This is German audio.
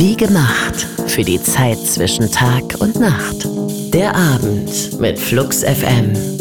Wie gemacht für die Zeit zwischen Tag und Nacht. Der Abend mit Flux FM.